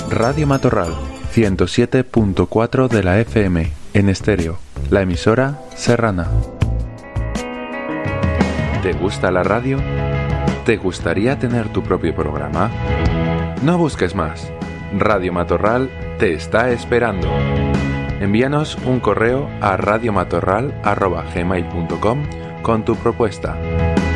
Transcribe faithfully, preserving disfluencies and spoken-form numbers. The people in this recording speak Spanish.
Radio Matorral, ciento siete punto cuatro de la F M, en estéreo, la emisora serrana. ¿Te gusta la radio? ¿Te gustaría tener tu propio programa? No busques más. Radio Matorral te está esperando. Envíanos un correo a radiomatorral arroba gmail punto com con tu propuesta.